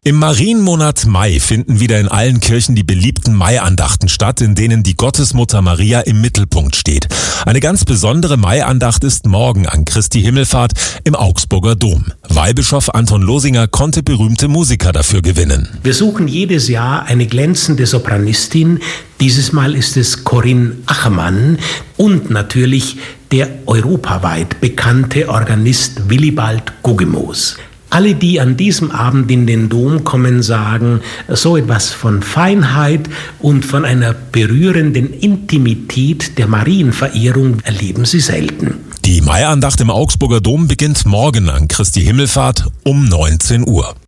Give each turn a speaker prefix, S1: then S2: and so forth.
S1: Im Marienmonat Mai finden wieder in allen Kirchen die beliebten Maiandachten statt, in denen die Gottesmutter Maria im Mittelpunkt steht. Eine ganz besondere Maiandacht ist morgen an Christi Himmelfahrt im Augsburger Dom. Weihbischof Anton Losinger konnte berühmte Musiker dafür gewinnen.
S2: Wir suchen jedes Jahr eine glänzende Sopranistin. Dieses Mal ist es Corinne Achermann und natürlich der europaweit bekannte Organist Willibald Guggemoos. Alle, die an diesem Abend in den Dom kommen, sagen, so etwas von Feinheit und von einer berührenden Intimität der Marienverehrung erleben sie selten.
S1: Die Maiandacht im Augsburger Dom beginnt morgen an Christi Himmelfahrt um 19 Uhr.